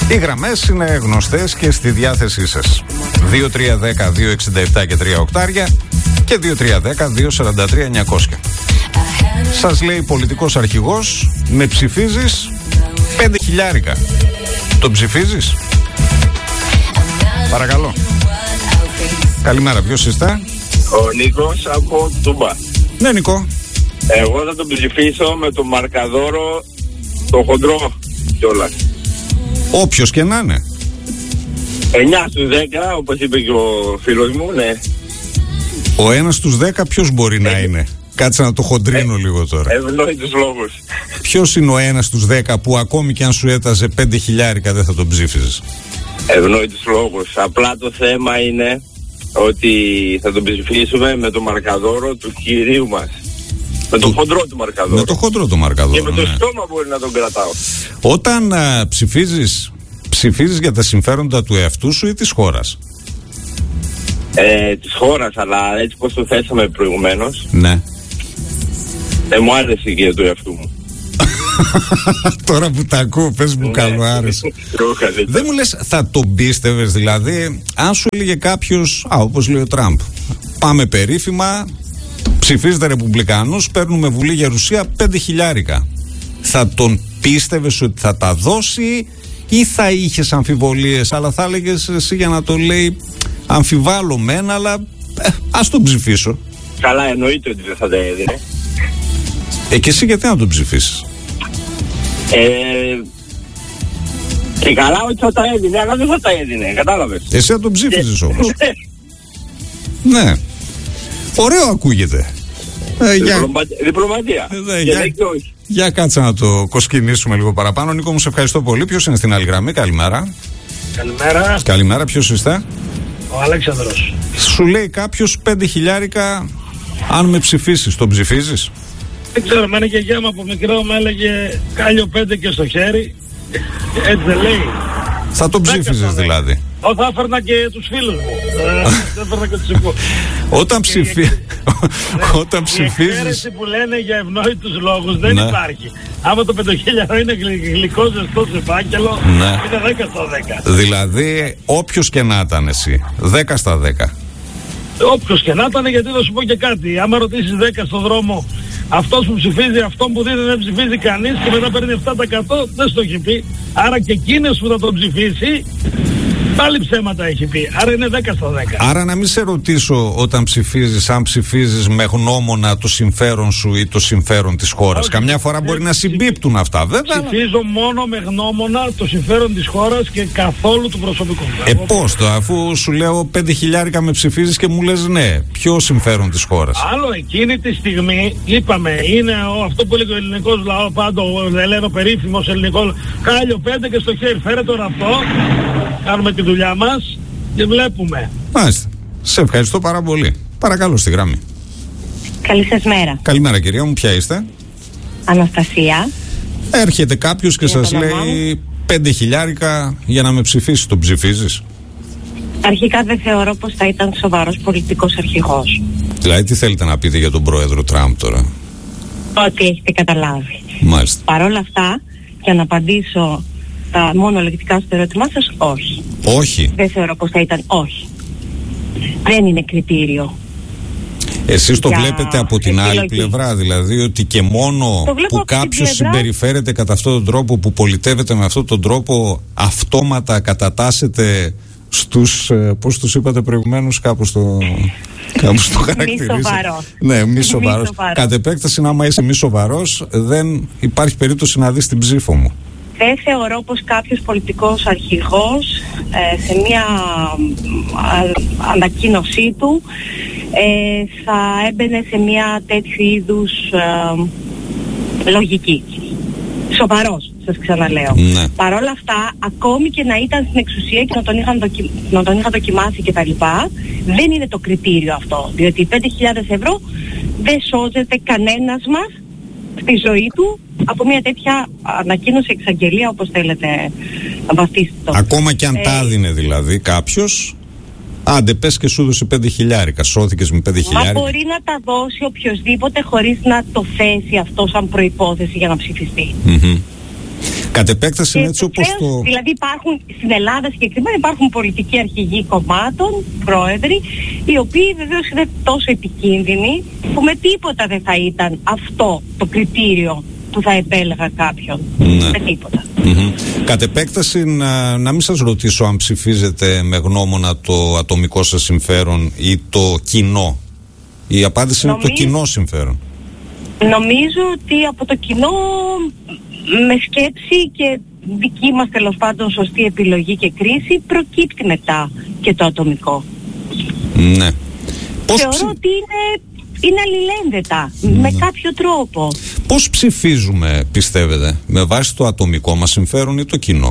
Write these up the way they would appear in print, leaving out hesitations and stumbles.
Οι γραμμές είναι γνωστές και στη διάθεσή σας. 2310-267 και 3 οκτάρια και 2310-243-900. Σας λέει πολιτικός αρχηγός, με ψηφίζεις 5 χιλιάρικα. Το ψηφίζεις? Παρακαλώ. Καλημέρα, ποιος είστε? Ο Νίκος από Τούμπα. Ναι, Νικό. Εγώ θα τον ψηφίσω με το μαρκαδόρο, το χοντρό κιόλας. Όποιος και να είναι. 9 στους 10, όπως είπε και ο φίλος μου, ναι. Ο ένας στους 10 ποιος μπορεί να είναι? Κάτσε να το χοντρίνω λίγο τώρα. Ευνόητους λόγους. Ποιος είναι ο ένας στους 10 που ακόμη και αν σου έταζε 5 χιλιάρικα δεν θα τον ψήφιζες? Ευνόητους λόγους. Απλά το θέμα είναι ότι θα τον ψηφίσουμε με το μαρκαδόρο του κυρίου μας. Με το χοντρό του μαρκαδόρο. Με το χοντρό του μαρκαδόρο. Και με το στόμα μπορεί να τον κρατάω. Όταν ψηφίζεις για τα συμφέροντα του εαυτού σου ή της χώρας? Της χώρας, αλλά έτσι πως το θέσαμε προηγουμένως. Ναι. Μου άρεσε και του εαυτού μου. Τώρα που τα ακούω, πες μου, καλό άρεσε. Δεν μου λες, θα τον πίστευες δηλαδή, αν σου έλεγε κάποιος, όπως λέει ο Τραμπ, πάμε περίφημα, ψηφίζετε ρεπουμπλικάνους, παίρνουμε Βουλή Γερουσία 5 χιλιάρικα. Θα τον πίστευες ότι θα τα δώσει ή θα είχες αμφιβολίες, αλλά θα έλεγες εσύ για να το λέει αμφιβάλλω μεν, αλλά ας τον ψηφίσω? Καλά, εννοείται ότι δεν θα τα έδινε. Και εσύ γιατί να τον ψηφίσεις? Και καλά ότι θα τα έδινε, αλλά δεν θα τα έδινε, κατάλαβες. Εσύ θα τον ψήφιζες όμως. Ναι. Ωραίο ακούγεται. Διπλωματία. Για κάτσε να το κοσκινήσουμε λίγο παραπάνω. Νίκο μου, σε ευχαριστώ πολύ. Ποιος είναι στην άλλη γραμμή? Καλημέρα. Καλημέρα. Καλημέρα, ποιος είστε? Ο Αλέξανδρος. Σου λέει κάποιος 5 χιλιάρικα αν με ψηφίσεις, τον ψηφίζεις? Δεν ξέρω, εμένα και η γιαγιά μου από μικρό μου έλεγε κάλιο 5 και στο χέρι. Έτσι δεν λέει? Θα τον ψήφιζες δηλαδή? Θα έφερνα και τους φίλους μου. Δεν έφερνα και τους υπόλοιπους. Όταν ψηφίζεις. Η εξαίρεση που λένε για ευνόητους λόγους δεν υπάρχει. Άμα το 5.000 είναι γλυκό ζεστό σε φάκελο, είναι 10 στα 10. Δηλαδή όποιος και να ήταν εσύ, 10 στα 10. Όποιος και να ήταν, γιατί θα σου πω και κάτι. Άμα ρωτήσεις 10 στον δρόμο, αυτός που ψηφίζει, αυτόν που δεν ψηφίζει κανείς και μετά παίρνει 7%, δεν στο έχει πει. Άρα και εκείνος που θα τον ψηφίσει, πάλι ψέματα έχει πει. Άρα είναι 10 στα 10. Άρα να μην σε ρωτήσω όταν ψηφίζεις, αν ψηφίζεις με γνώμονα το συμφέρον σου ή το συμφέρον της χώρας. Όχι, καμιά φορά μπορεί να συμπίπτουν αυτά, βέβαια. Ψηφίζω μόνο με γνώμονα το συμφέρον της χώρας και καθόλου του προσωπικού. Πώς το, αφού σου λέω 5 χιλιάρικα με ψηφίζεις και μου λες ναι, ποιο συμφέρον της χώρας? Άλλο εκείνη τη στιγμή είπαμε, είναι αυτό που έλεγε ο ελληνικός λαό, πάντο λένε περίφημος ελληνικός, κάλιο 5 και στο χέρι, φέρε τώρα αυτό. Κάνουμε τη δουλειά μας και βλέπουμε. Μάλιστα. Σε ευχαριστώ πάρα πολύ. Παρακαλώ στη γραμμή. Καλή σας μέρα. Καλημέρα κυρία μου, ποια είστε? Αναστασία. Έρχεται κάποιος και σας λέει 5 χιλιάρικα για να με ψηφίσει, τον ψηφίζεις? Αρχικά δεν θεωρώ πως θα ήταν σοβαρός πολιτικός αρχηγός. Δηλαδή τι θέλετε να πείτε για τον πρόεδρο Τραμπ τώρα? Ό,τι έχετε καταλάβει. Μάλιστα. Παρ' όλα αυτά, για να απαντήσω τα μονολεκτικά στο ερώτημά σας, όχι. Όχι. Δεν θεωρώ πως θα ήταν όχι. Δεν είναι κριτήριο. Εσείς το βλέπετε από την άλλη πλευρά, δηλαδή ότι και μόνο που κάποιος συμπεριφέρεται κατά αυτόν τον τρόπο, που πολιτεύεται με αυτόν τον τρόπο, αυτόματα κατατάσσεται στους, πώς τους είπατε προηγουμένως, κάπως το χαρακτηρίζει. Μη σοβαρό. Ναι, μη σοβαρός. Κατ' επέκταση, άμα είσαι μη σοβαρός, δεν υπάρχει περίπτωση να δεις την ψήφο μου. Δεν θεωρώ πως κάποιος πολιτικός αρχηγός σε μια ανακοίνωσή του θα έμπαινε σε μια τέτοιου είδους λογική. Σοβαρός, σας ξαναλέω. Ναι. Παρ' όλα αυτά, ακόμη και να ήταν στην εξουσία και να τον είχαν δοκιμάσει κτλ., δεν είναι το κριτήριο αυτό. Διότι 5.000 ευρώ δεν σώζεται κανένας μας στη ζωή του από μια τέτοια ανακοίνωση, εξαγγελία, όπως θέλετε να βαφτίσετε το. Ακόμα και αν τα έδινε δηλαδή κάποιος, άντε πες και σου έδωσε 5 χιλιάρικα, σώθηκες με 5 χιλιάρικα. Μα μπορεί να τα δώσει οποιοσδήποτε χωρίς να το θέσει αυτό σαν προϋπόθεση για να ψηφιστεί. Κατ' επέκταση είναι έτσι όπως το... Δηλαδή υπάρχουν, στην Ελλάδα συγκεκριμένα υπάρχουν πολιτικοί αρχηγοί κομμάτων, πρόεδροι, οι οποίοι βεβαίως είναι τόσο επικίνδυνοι που με τίποτα δεν θα ήταν αυτό το κριτήριο που θα επέλεγα κάποιον. Ναι. Με τίποτα. Κατ' επέκταση να μην σας ρωτήσω αν ψηφίζετε με γνώμονα το ατομικό σας συμφέρον ή το κοινό. Η απάντηση είναι το κοινό συμφέρον. Νομίζω ότι από το κοινό, με σκέψη και δική μας τέλος πάντων σωστή επιλογή και κρίση, προκύπτει μετά και το ατομικό. Ναι. Θεωρώ ότι είναι αλληλένδετα με κάποιο τρόπο. Πώς ψηφίζουμε, πιστεύετε, με βάση το ατομικό μας συμφέρον ή το κοινό?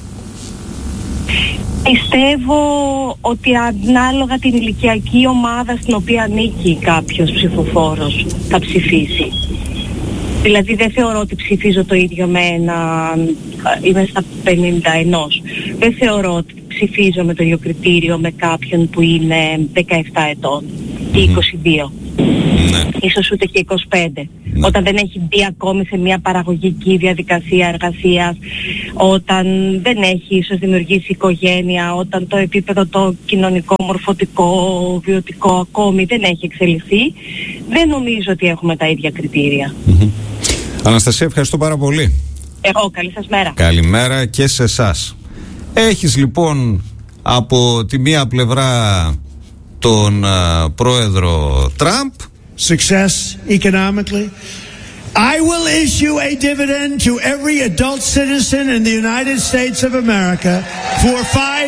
Πιστεύω ότι ανάλογα την ηλικιακή ομάδα στην οποία ανήκει κάποιος ψηφοφόρος θα ψηφίσει. Δηλαδή δεν θεωρώ ότι ψηφίζω το ίδιο με είμαι στα 51. Δεν θεωρώ ότι ψηφίζω με το ίδιο κριτήριο με κάποιον που είναι 17 ετών ή 22. Ναι. Ίσως ούτε και 25. Ναι. Όταν δεν έχει μπει ακόμη σε μια παραγωγική διαδικασία εργασίας, όταν δεν έχει ίσως δημιουργήσει οικογένεια, όταν το επίπεδο το κοινωνικό, μορφωτικό, βιωτικό ακόμη δεν έχει εξελιχθεί, δεν νομίζω ότι έχουμε τα ίδια κριτήρια. Αναστασία, ευχαριστώ πάρα πολύ. Εγώ, καλή σας μέρα. Καλημέρα και σε εσάς. Έχεις λοιπόν από τη μία πλευρά τον πρόεδρο Τραμπ. Success economically. I will issue a dividend to every adult citizen in the United States of America for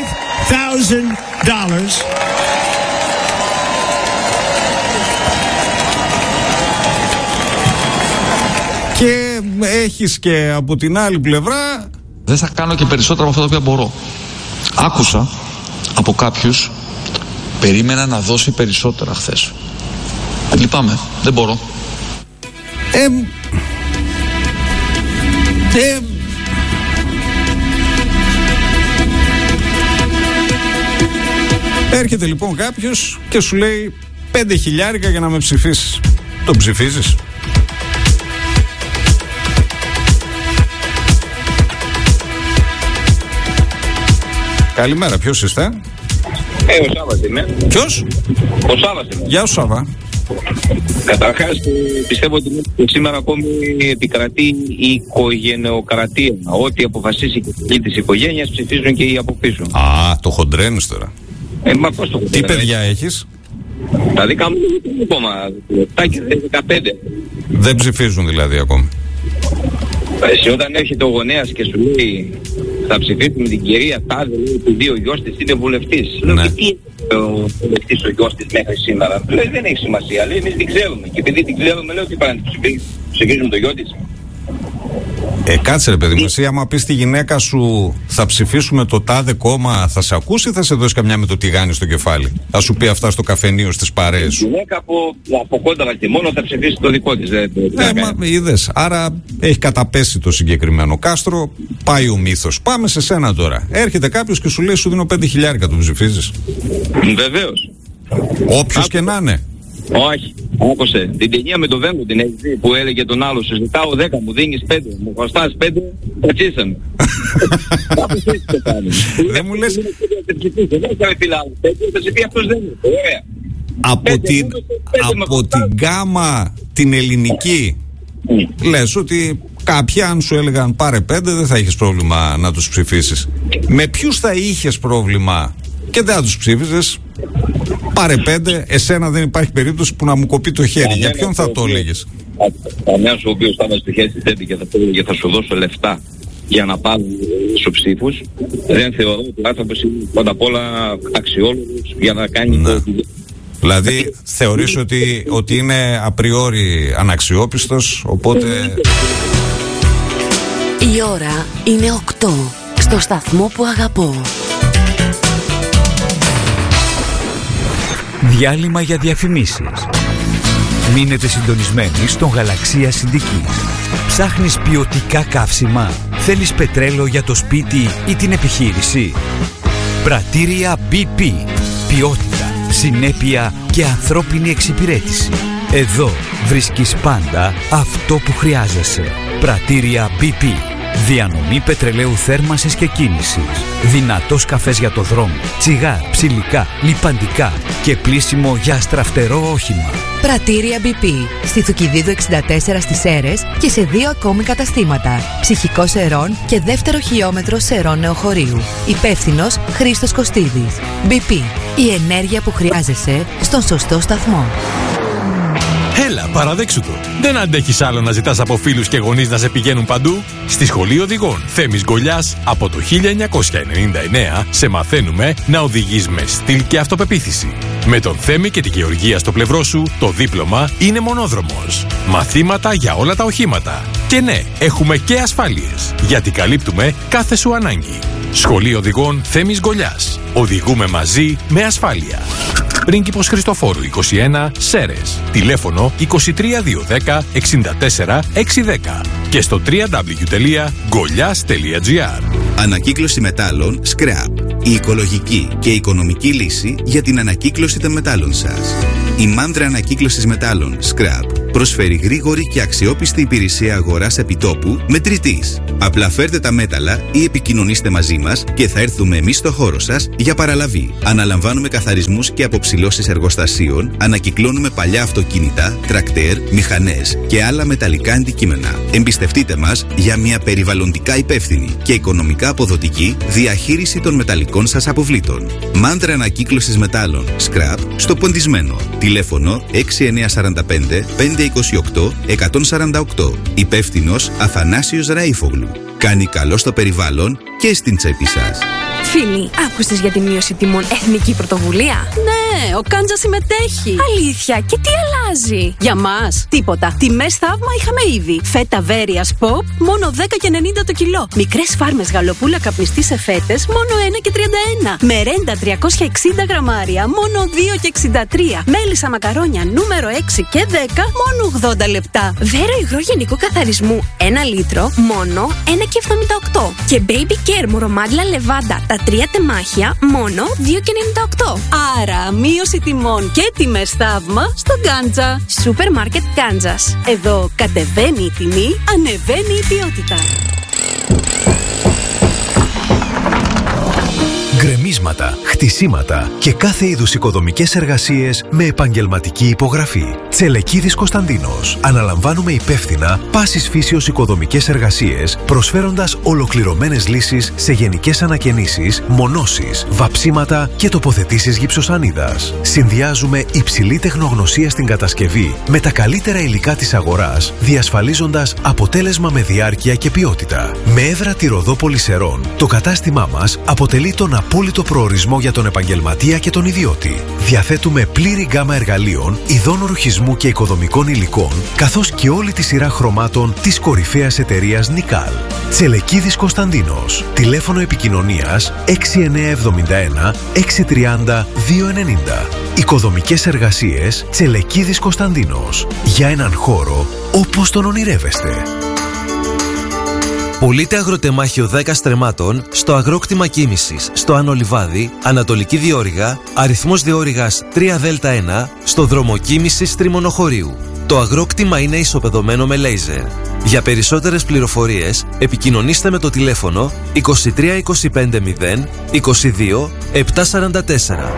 $5,000. Και έχεις και από την άλλη πλευρά... Δεν θα κάνω και περισσότερα από αυτά τα οποία μπορώ. Άκουσα από κάποιους, περίμενα να δώσει περισσότερα χθες. Λυπάμαι, δεν μπορώ. Έρχεται λοιπόν κάποιος και σου λέει 5.000 για να με ψηφίσεις. Το ψηφίζεις? Καλημέρα, ποιος είστε? Ο Σάββας είμαι. Ποιος? Ο Σάββας είμαι. Γεια σου, Σάββα. Καταρχάς πιστεύω ότι σήμερα ακόμη επικρατεί η οικογενειοκρατία. Ό,τι αποφασίσει και της οικογένειας ψηφίζουν και οι από πίσω. Α, το χοντρένεις τώρα. Μα πώς το τι παιδιά έχεις? Τα δικά μου είναι ακόμα 7 και 15. Δεν ψηφίζουν δηλαδή ακόμη? Εσύ όταν έρχεται ο γονέας και σου λέει θα ψηφίσουμε την κυρία Τάδε, λέει ότι ο γιος της είναι βουλευτής. Ναι. Λέω, και τι είναι ο βουλευτής ο γιος της μέχρι σήμερα? Λέει δεν έχει σημασία, λέει εμείς την ξέρουμε. Και επειδή την ξέρουμε λέω ότι πάνε να ψηφίζουμε το γιο της. Κάτσε ρε παιδί μου, εσύ άμα πεις στη γυναίκα σου θα ψηφίσουμε το τάδε κόμμα, θα σε ακούσει ή θα σε δώσει καμιά με το τηγάνι στο κεφάλι? Θα σου πει αυτά στο καφενείο στις παρέες? Η γυναίκα από κόντρα και μόνο θα ψηφίσει το δικό της. Μα είδες, άρα έχει καταπέσει το συγκεκριμένο κάστρο, πάει ο μύθος. Πάμε σε σένα τώρα. Έρχεται κάποιος και σου λέει σου δίνω 5.000, το ψηφίζεις? Βεβαίως. Όποιος και να είναι. Όχι, άκουσε. Την ταινία με το Βέγκο την έχει δει που έλεγε τον άλλο σου ζητάω 10, μου δίνεις 5, μου χρωστάς 5, πατσίσαμε. Κάπως έτσι το κάνει. Δεν μου λες... Από την γκάμα την ελληνική λες ότι κάποιοι αν σου έλεγαν πάρε 5 δεν θα είχες πρόβλημα να τους ψηφίσεις. Με ποιους θα είχες πρόβλημα και δεν θα τους ψήφιζες? Πάρε 5, εσένα δεν υπάρχει περίπτωση που να μου κοπεί το χέρι. Για ποιον θα το έλεγες? Κανένας ο οποίος θα βάζει το χέρι στη θέση και θα το έλεγε θα σου δώσω λεφτά για να πάρουν ισοψήφους. Δεν θεωρώ ότι ο άνθρωπος είναι πρώτα απ' όλα αξιόλογος για να κάνει το... Δηλαδή θεωρείς ότι είναι απριόρι αναξιόπιστος, οπότε... Η ώρα είναι 8 στο σταθμό που αγαπώ. Διάλειμμα για διαφημίσεις. Μείνετε συντονισμένοι στον Γαλαξία Συντικής. Ψάχνεις ποιοτικά καύσιμα? Θέλεις πετρέλαιο για το σπίτι ή την επιχείρηση? Πρατήρια BP. Ποιότητα, συνέπεια και ανθρώπινη εξυπηρέτηση. Εδώ βρίσκεις πάντα αυτό που χρειάζεσαι. Πρατήρια BP. Διανομή πετρελαίου θέρμανσης και κίνησης. Δυνατός καφές για το δρόμο. Τσιγάρ, ψηλικά, λιπαντικά και πλύσιμο για αστραφτερό όχημα. Πρατήρια BP. Στη Θουκυδίδου 64 στις Σέρρες και σε 2 ακόμη καταστήματα. Ψυχικό Σερών και δεύτερο χιλιόμετρο Σερών Νεοχωρίου. Υπεύθυνος Χρήστος Κωστίδης. BP. Η ενέργεια που χρειάζεσαι στον σωστό σταθμό. Έλα, παραδέξου το. Δεν αντέχεις άλλο να ζητάς από φίλους και γονείς να σε πηγαίνουν παντού? Στη Σχολή Οδηγών Θέμης Γκολιάς από το 1999 σε μαθαίνουμε να οδηγείς με στυλ και αυτοπεποίθηση. Με τον Θέμη και τη Γεωργία στο πλευρό σου, το δίπλωμα είναι μονόδρομος. Μαθήματα για όλα τα οχήματα. Και ναι, έχουμε και ασφάλειες, γιατί καλύπτουμε κάθε σου ανάγκη. Σχολή Οδηγών Θέμης Γκολιάς. Οδηγούμε μαζί με ασφάλεια. Πρίγκιπος Χριστοφόρου 21, Σέρρες. Τηλέφωνο 23210 64 610 και στο www.golias.gr. Ανακύκλωση μετάλλων Scrap. Η οικολογική και οικονομική λύση για την ανακύκλωση των μετάλλων σας. Η Μάνδρα Ανακύκλωσης Μετάλλων Scrap προσφέρει γρήγορη και αξιόπιστη υπηρεσία αγοράς επιτόπου μετρητής. Απλά φέρτε τα μέταλλα ή επικοινωνήστε μαζί μας και θα έρθουμε εμείς στο χώρο σας για παραλαβή. Αναλαμβάνουμε καθαρισμούς και αποψηλώσεις εργοστασίων, ανακυκλώνουμε παλιά αυτοκίνητα, τρακτέρ, μηχανές και άλλα μεταλλικά αντικείμενα. Εμπιστευτείτε μας για μια περιβαλλοντικά υπεύθυνη και οικονομικά αποδοτική διαχείριση των μεταλλικών σας αποβλήτων. Μάνδρα Ανακύκλωσης Μετάλλων Scrap στο Ποντισμένο. Τηλέφωνο 6945 528 148. Υπεύθυνος Αθανάσιος Ραΐφογλου. Κάνει καλό στο περιβάλλον και στην τσέπη σας. Φίλοι, άκουσες για τη μείωση τιμών εθνική πρωτοβουλία? Ναι, ο Κάντζα συμμετέχει. Αλήθεια, και τι αλλάζει? Για μας, τίποτα. Τιμές θαύμα είχαμε ήδη. Φέτα Βέρειας Pop, μόνο 10,90 το κιλό. Μικρές φάρμες γαλοπούλα καπνιστή σε φέτες, μόνο 1,31. Μερέντα 360 γραμμάρια, μόνο 2,63. Μέλισσα μακαρόνια νούμερο 6 και 10, μόνο 80 λεπτά. Βέρο υγρό γενικού καθαρισμού 1 λίτρο, μόνο 1,78. Και Baby Care μωρομάντλα λεβάντα τα 3 τεμάχια, μόνο 2,98. Άρα, μείωση τιμών και τιμές θαύμα στο Κάντζα. Σούπερ μάρκετ Κάντζας. Εδώ κατεβαίνει η τιμή, ανεβαίνει η ποιότητα. Γκρεμίσματα, χτισήματα και κάθε είδους οικοδομικές εργασίες με επαγγελματική υπογραφή. Τσελεκίδης Κωνσταντίνος. Αναλαμβάνουμε υπεύθυνα πάσης φύσεως οικοδομικές εργασίες, προσφέροντας ολοκληρωμένες λύσεις σε γενικές ανακαινήσεις, μονώσεις, βαψίματα και τοποθετήσεις γυψοσανίδας. Συνδυάζουμε υψηλή τεχνογνωσία στην κατασκευή με τα καλύτερα υλικά της αγοράς, διασφαλίζοντας αποτέλεσμα με διάρκεια και ποιότητα. Με έδρα τη Ροδόπολη Σερών, το κατάστημά μας αποτελεί τον απόλυτο προορισμό για τον επαγγελματία και τον ιδιώτη. Διαθέτουμε πλήρη γκάμα εργαλείων, ειδών ρουχισμού και οικοδομικών υλικών, καθώς και όλη τη σειρά χρωμάτων της κορυφαίας εταιρείας Νικάλ. Τσελεκίδης Κωνσταντίνος. Τηλέφωνο επικοινωνίας 6971 630 290. Οικοδομικές εργασίες Τσελεκίδης Κωνσταντίνος. Για έναν χώρο όπως τον ονειρεύεστε. Πουλείται αγροτεμάχιο 10 στρεμμάτων στο αγρόκτημα κίνησης στο Άνω Λιβάδι, Ανατολική Διόρυγα, αριθμός Διόρυγας 3Δ1, στο δρόμο κίνησης Τριμονοχωρίου. Το αγρόκτημα είναι ισοπεδωμένο με λέιζερ. Για περισσότερες πληροφορίες επικοινωνήστε με το τηλέφωνο 23 25 0 22 744.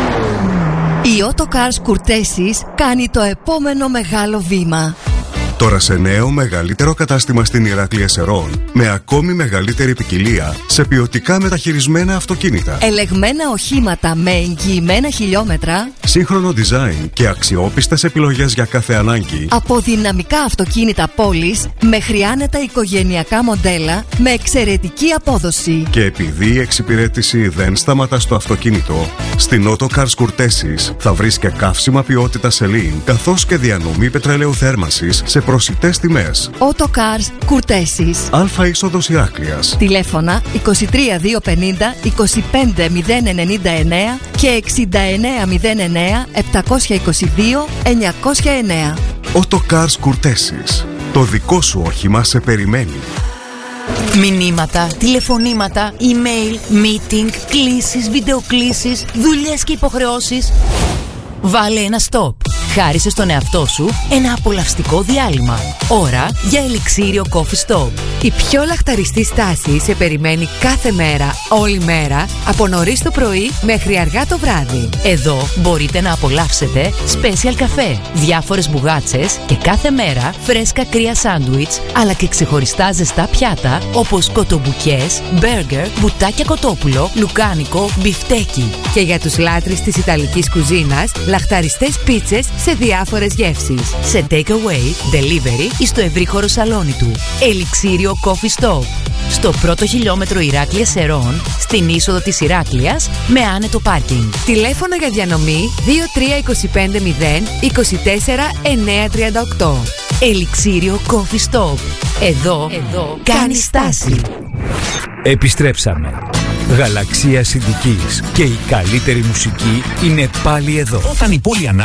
Η Autocars Κουρτέσης κάνει το επόμενο μεγάλο βήμα. Τώρα σε νέο μεγαλύτερο κατάστημα στην Ηράκλεια Σερών, με ακόμη μεγαλύτερη ποικιλία σε ποιοτικά μεταχειρισμένα αυτοκίνητα. Ελεγμένα οχήματα με εγγυημένα χιλιόμετρα. Σύγχρονο design και αξιόπιστες επιλογές για κάθε ανάγκη. Από δυναμικά αυτοκίνητα πόλης μέχρι άνετα οικογενειακά μοντέλα με εξαιρετική απόδοση. Και επειδή η εξυπηρέτηση δεν σταματά στο αυτοκίνητο, στην Autocars Κουρτέσης θα βρεις και καύσιμα ποιότητας Celine, καθώς και διανομή πετρελαίου θέρμανσης σε προσιτές τιμές. Autocars Κουρτέσης. Αλφα είσοδος Ηράκλειας. Τηλέφωνα 23 250 25 099 και 69 09 722 909. Autocars Κουρτέσης. Το δικό σου όχημα σε περιμένει. Μηνύματα, τηλεφωνήματα, email, meeting, κλήσεις, βιντεοκλήσεις, δουλειές και υποχρεώσεις. Βάλε ένα stop. Χάρισε στον εαυτό σου ένα απολαυστικό διάλειμμα. Ώρα για Ελιξίριο Coffee Stop. Η πιο λαχταριστή στάση σε περιμένει κάθε μέρα, όλη μέρα, από νωρίς το πρωί μέχρι αργά το βράδυ. Εδώ μπορείτε να απολαύσετε special καφέ, διάφορες μπουγάτσες και κάθε μέρα φρέσκα κρύα σάντουιτς, αλλά και ξεχωριστά ζεστά πιάτα όπως κοτομπουκές, μπέργκερ, μπουτάκια κοτόπουλο, λουκάνικο, μπιφτέκι. Και για τους λάτρεις της Ιταλικής κουζίνας, λαχταριστές πίτσες σε διάφορες γεύσεις. Σε takeaway, delivery ή στο ευρύχωρο σαλόνι του. Ελιξίριο Coffee Stop. Στο πρώτο χιλιόμετρο Ηράκλειας Σερών, στην είσοδο της Ηράκλειας, με άνετο πάρκινγκ. Τηλέφωνο για διανομή 23250 24 938. Ελιξίριο Coffee Stop. Εδώ κάνει στάση. Επιστρέψαμε. Γαλαξία Συνδικής και η καλύτερη μουσική είναι πάλι εδώ. Όταν η πόλη